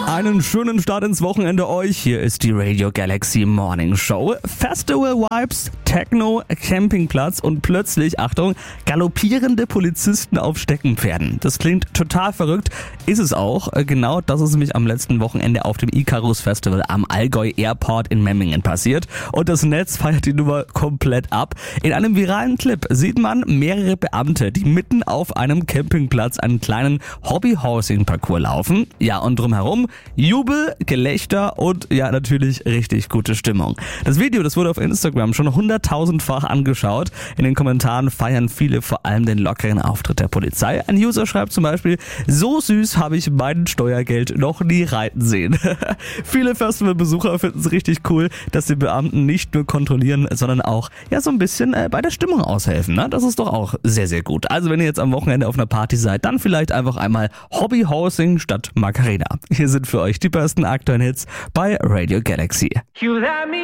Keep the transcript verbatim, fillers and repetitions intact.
Einen schönen Start ins Wochenende euch. Hier ist die Radio Galaxy Morning Show. Festival Vibes, Techno, Campingplatz und plötzlich, Achtung, galoppierende Polizisten auf Steckenpferden. Das klingt total verrückt, ist es auch. Genau das ist nämlich am letzten Wochenende auf dem Icarus Festival am Allgäu Airport in Memmingen passiert. Und das Netz feiert die Nummer komplett ab. In einem viralen Clip sieht man mehrere Beamte, die mitten auf einem Campingplatz einen kleinen Hobby-Horsing-Parcours laufen. Ja, und drumherum Jubel, Gelächter und ja, natürlich richtig gute Stimmung. Das Video, das wurde auf Instagram schon hunderttausendfach angeschaut. In den Kommentaren feiern viele vor allem den lockeren Auftritt der Polizei. Ein User schreibt zum Beispiel, so süß habe ich mein Steuergeld noch nie reiten sehen. Viele Festivalbesucher finden es richtig cool, dass die Beamten nicht nur kontrollieren, sondern auch ja so ein bisschen äh, bei der Stimmung aushelfen. Ne? Das ist doch auch sehr, sehr gut. Also wenn ihr jetzt am Wochenende auf einer Party seid, dann vielleicht einfach einmal Hobby-Horsing statt Macarena. Hier sind für euch die besten aktuellen Hits bei Radio Galaxy.